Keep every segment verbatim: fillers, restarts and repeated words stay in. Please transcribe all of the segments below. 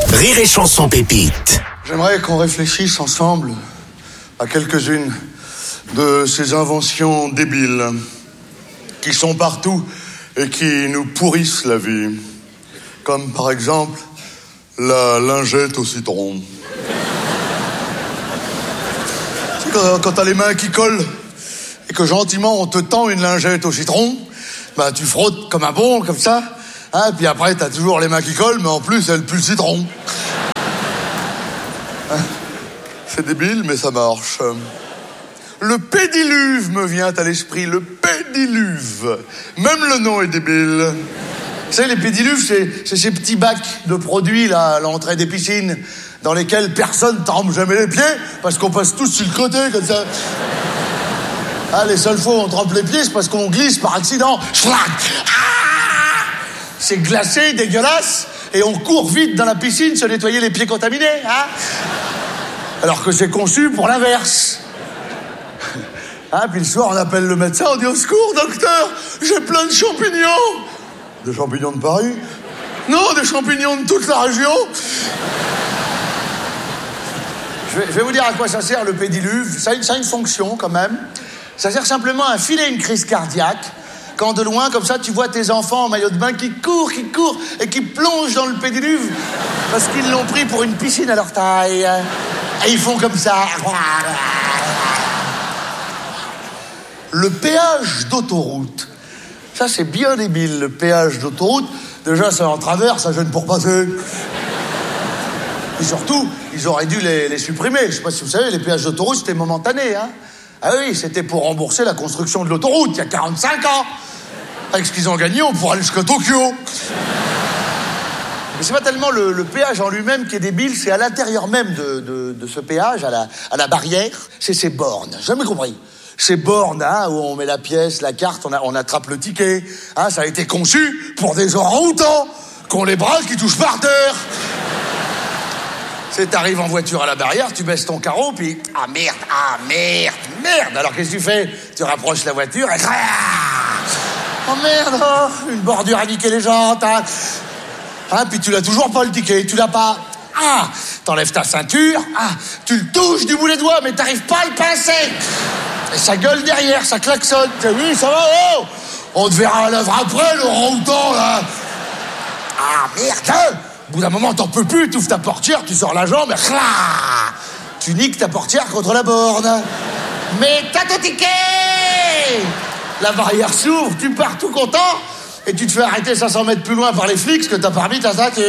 Rire et Chanson Pépite. J'aimerais qu'on réfléchisse ensemble à quelques-unes de ces inventions débiles qui sont partout et qui nous pourrissent la vie. Comme par exemple la lingette au citron. Tu sais, quand, quand t'as les mains qui collent et que gentiment on te tend une lingette au citron, bah tu frottes comme un bon, comme ça. Hein, puis après, t'as toujours les mains qui collent, mais en plus, elle pue le citron. Hein, c'est débile, mais ça marche. Le pédiluve me vient à l'esprit, le pédiluve. Même le nom est débile. Tu sais, les pédiluves, c'est, c'est ces petits bacs de produits, là, à l'entrée des piscines, dans lesquels personne trempe jamais les pieds, parce qu'on passe tous sur le côté, comme ça. Ah, les seules fois où on trempe les pieds, c'est parce qu'on glisse par accident. Schlac! C'est glacé, dégueulasse, et on court vite dans la piscine se nettoyer les pieds contaminés, hein. Alors que c'est conçu pour l'inverse. Hein, puis le soir, on appelle le médecin, on dit « Au secours, docteur, j'ai plein de champignons !» Des champignons de Paris? Non, des champignons de toute la région. Je vais, je vais vous dire à quoi ça sert, le pédiluve. Ça a, ça a une fonction, quand même. Ça sert simplement à filer une crise cardiaque. Quand de loin, comme ça, tu vois tes enfants en maillot de bain qui courent, qui courent et qui plongent dans le pédiluve parce qu'ils l'ont pris pour une piscine à leur taille. Et ils font comme ça. Le péage d'autoroute. Ça, c'est bien débile, le péage d'autoroute. Déjà, c'est en travers, ça gêne pour passer. Et surtout, ils auraient dû les, les supprimer. Je sais pas si vous savez, les péages d'autoroute, c'était momentané, hein. Ah oui, c'était pour rembourser la construction de l'autoroute, il y a quarante-cinq ans. Avec ce qu'ils ont gagné, on pourra aller jusqu'à Tokyo. Mais c'est pas tellement le, le péage en lui-même qui est débile, c'est à l'intérieur même de, de, de ce péage, à la, à la barrière, c'est ces bornes. Jamais compris. Ces bornes, hein, où on met la pièce, la carte, on, a, on attrape le ticket. Hein, ça a été conçu pour des orang-outans qui ont les bras qui touchent par terre. Tu t'arrives en voiture à la barrière, tu baisses ton carreau, puis ah merde, ah merde, merde. Alors qu'est-ce que tu fais? Tu rapproches la voiture et oh merde, oh, une bordure a niqué les jantes. Hein. Hein, puis tu l'as toujours pas le ticket, tu l'as pas. Ah, t'enlèves ta ceinture, ah, tu le touches du bout des doigts, mais t'arrives pas à le pincer. Et ça gueule derrière, ça klaxonne. Oui, ça va, oh, on te verra à l'œuvre après, le orang-outan, là. Ah merde. Au bout d'un moment, t'en peux plus, tu ouvres ta portière, tu sors la jambe, et clah, tu niques ta portière contre la borne. Mais t'as ton ticket! La barrière s'ouvre, tu pars tout content, et tu te fais arrêter cinq cents mètres plus loin par les flics, parce que t'as pas remis ta ceinture.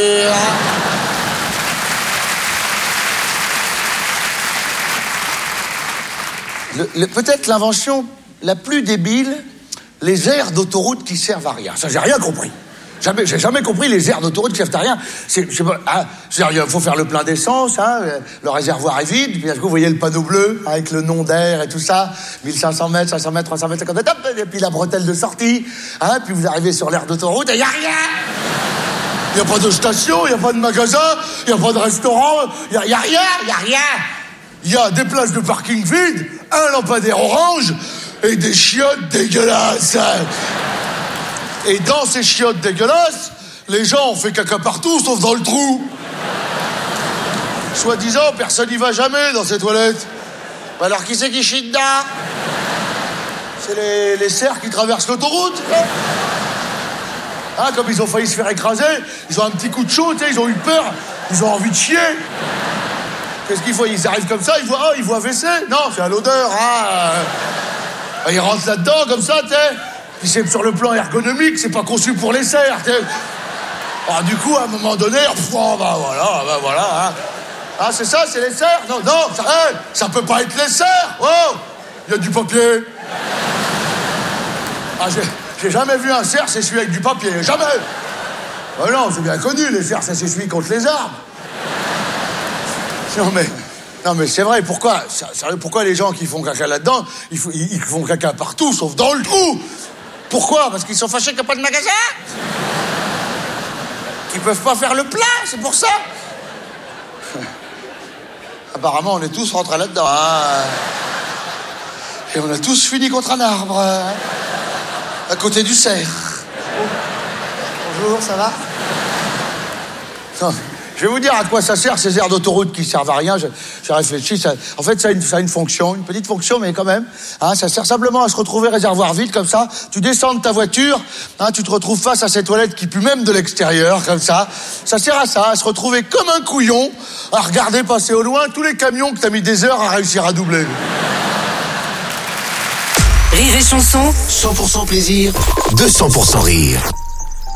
Le, le, peut-être l'invention la plus débile, les aires d'autoroute qui servent à rien. Ça, j'ai rien compris. Jamais, j'ai jamais compris les aires d'autoroute qui servent à rien. C'est, je sais pas, hein, il faut faire le plein d'essence, hein, le réservoir est vide, puis vous voyez le panneau bleu avec le nom d'air et tout ça, mille cinq cents mètres, cinq cents mètres, trois cents mètres, cinquante mètres, et puis la bretelle de sortie, hein, puis vous arrivez sur l'aire d'autoroute et il n'y a rien. Il n'y a pas de station, il n'y a pas de magasin, il n'y a pas de restaurant, il n'y a, a rien, il n'y a rien. Il y a des places de parking vides, un lampadaire orange et des chiottes dégueulasses. Et dans ces chiottes dégueulasses, les gens ont fait caca partout, sauf dans le trou. Soi-disant, personne n'y va jamais dans ces toilettes. Bah alors, qui c'est qui chie dedans? C'est les, les cerfs qui traversent l'autoroute. Hein, comme ils ont failli se faire écraser, ils ont un petit coup de chaud, tu sais, ils ont eu peur, ils ont envie de chier. Qu'est-ce qu'ils font? Ils arrivent comme ça, ils voient, oh, ils voient W C. Non, c'est à l'odeur, hein. Ils rentrent là-dedans, comme ça, tu sais. Puis c'est sur le plan ergonomique, c'est pas conçu pour les cerfs. Alors du coup, à un moment donné, oh, bah voilà, bah voilà. Hein. Ah, c'est ça, c'est les cerfs? Non, non, ça, hey, ça peut pas être les cerfs. Oh, il y a du papier. Ah, j'ai, j'ai jamais vu un cerf s'essuyer avec du papier, jamais. Oh non, c'est bien connu, les cerfs, ça s'essuie contre les arbres. Non mais, non mais c'est vrai, pourquoi, pourquoi les gens qui font caca là-dedans, ils, ils, ils font caca partout, sauf dans le trou? Pourquoi? Parce qu'ils sont fâchés qu'il n'y a pas de magasin? Qu'ils peuvent pas faire le plein, c'est pour ça. Apparemment, on est tous rentrés là-dedans. Hein. Et on a tous fini contre un arbre. Hein, à côté du cerf. Bonjour, ça va? Non, Je vais vous dire à quoi ça sert, ces aires d'autoroute qui servent à rien. J'ai, j'ai réfléchi, ça, en fait, ça a, une, ça a une fonction, une petite fonction, mais quand même. Hein, ça sert simplement à se retrouver réservoir vide, comme ça. Tu descends de ta voiture, hein, tu te retrouves face à ces toilettes qui puent même de l'extérieur, comme ça. Ça sert à ça, à se retrouver comme un couillon, à regarder passer au loin tous les camions que t'as mis des heures à réussir à doubler. Rire et chanson, cent pour cent plaisir, deux cents pour cent rire.